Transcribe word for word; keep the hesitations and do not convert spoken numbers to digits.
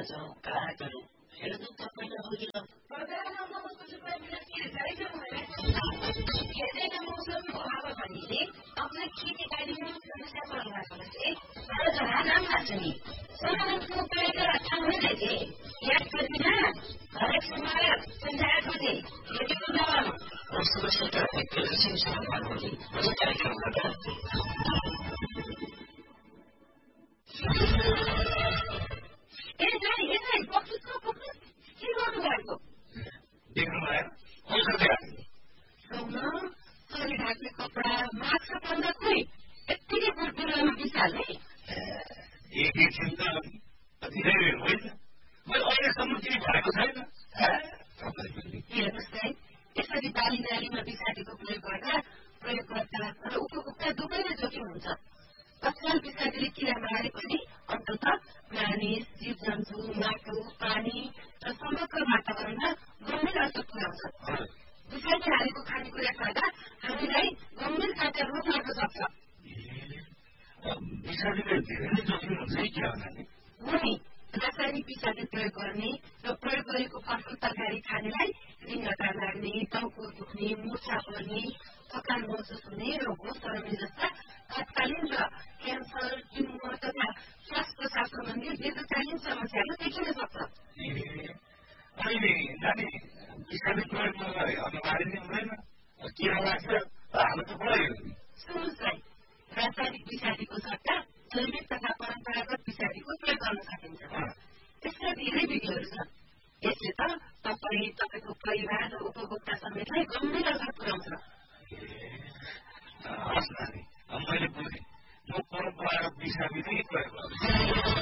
जाउँ कहाँ गरौँ हेर्नु तपाईँले अघि हेर्दैन मौसमको हावापानीले आफ्नो खेतीबारीमा समस्या पर्न सक्छ तर जहाँ राम्रा छ नि समाधानको उपाय त थाहा थिए याद गर्दिन हरेक समय पञ्चायत बजे हेरेको नभनौँ समस्या त एकैछिन समाधान हुने अझ कार्यक्रमबाट ए जाने यसै पक्सुस पक्सुस के गर्नुभएको देख्नुभयो औषध शरीर ढाक्ने कपडा मास्क भन्दा खोइ यत्तिकै बुढबुढामा बिसाल्ने एकैछिन त धेरै होइन मैले अहिलेसम्म केही भएको छैन हेर्नुहोस् है यसरी बाली नालीमा विषादीको प्रयोग गर्दा प्रयोगकर्ता र उपभोक्ता दुवैले जोखिम हुन्छ तत्काल विषादीले किरा मारे पनि अन्तत मानिस जीव जन्तु माटो पानी र समग्र वातावरणमा गम्भीर असर पुर्याउँछ विषादी हालेको खानेकुरा खाँदा हामीलाई गम्भीर खाद्य रोग लाग्न सक्छ विषादीले धेरै जोखिम हुन्छ के हो नि रासायनिक विषादी प्रयोग गर्ने र प्रयोग गरेको फलफुल तरकारी खानेलाई रिङ्गटा लाग्ने टाउको दुख्ने मुर्छा पर्ने थकान महसुस हुने र होस हराउने जस्ता तत्कालीन र क्यान्सर ट्युमर तथा श्वास प्रश्वास सम्बन्धी दीर्घकालीन समस्याहरू देखिन सक्छ अहिले नानी विषादी प्रयोग अनिवार्य नै हुँदैन किरा लाग्छ हाम्रो त पुरै सुन्नुहोस् है रासायनिक विषादीको सट्टा जैविक तथा परम्परागत विषादीको प्रयोग गर्न सकिन्छ त्यसका धेरै विधिहरू छन् यसले त तपाईँ तपाईँको परिवार र उपभोक्ता समेतलाई गम्भीर असर पुर्याउँछ हस् नानी मैले बुझेँ म परम्परागत विषादी नै प्रयोग गर्छु